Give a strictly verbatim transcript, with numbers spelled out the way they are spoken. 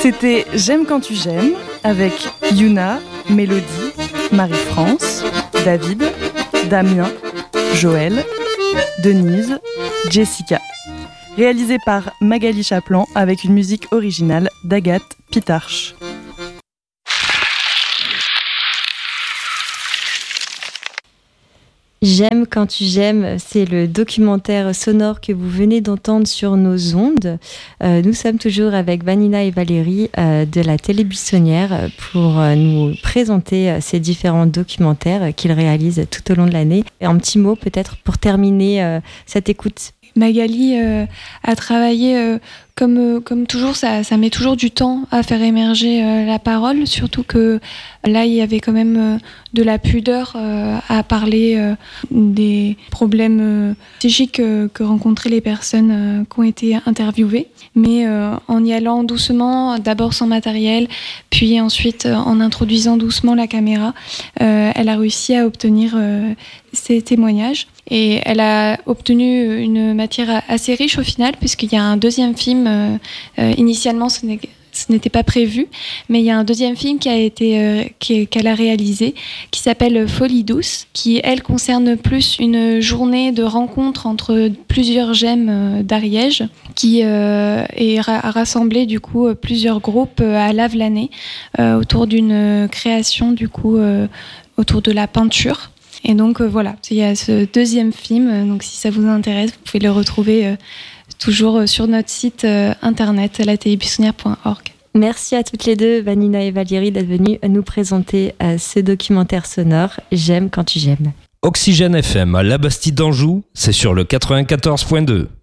C'était J'aime quand tu j'aimes avec Yuna, Mélodie, Marie-France, David, Damien, Joël, Denise, Jessica. Réalisé par Magali Chaplan avec une musique originale d'Agathe Pitarch. J'aime quand tu j'aimes, c'est le documentaire sonore que vous venez d'entendre sur nos ondes. Euh, nous sommes toujours avec Vanina et Valérie euh, de la Télé Buissonnière pour euh, nous présenter euh, ces différents documentaires euh, qu'ils réalisent tout au long de l'année. Et un petit mot peut-être pour terminer euh, cette écoute. Magali euh, a travaillé euh, comme, euh, comme toujours, ça, ça met toujours du temps à faire émerger euh, la parole, surtout que là il y avait quand même euh, de la pudeur euh, à parler euh, des problèmes euh, psychiques euh, que rencontraient les personnes euh, qui ont été interviewées. Mais euh, en y allant doucement, d'abord sans matériel, puis ensuite euh, en introduisant doucement la caméra, euh, elle a réussi à obtenir euh, ces témoignages. Et elle a obtenu une matière assez riche au final, puisqu'il y a un deuxième film. Euh, euh, initialement, ce, n'est, ce n'était pas prévu, mais il y a un deuxième film qui a été, euh, qui, qu'elle a réalisé, qui s'appelle Folie douce, qui, elle, concerne plus une journée de rencontre entre plusieurs gemmes euh, d'Ariège, qui euh, est, a rassemblé du coup plusieurs groupes à Lavelanet euh, autour d'une création du coup euh, autour de la peinture. Et donc euh, voilà, il y a ce deuxième film, donc si ça vous intéresse, vous pouvez le retrouver euh, toujours sur notre site euh, internet, la télé buissonnière point org. Merci à toutes les deux, Vanina et Valérie, d'être venues nous présenter euh, ce documentaire sonore « J'aime quand tu j'aimes ». Oxygène F M à La Bastide d'Anjou, c'est sur le quatre-vingt-quatorze point deux.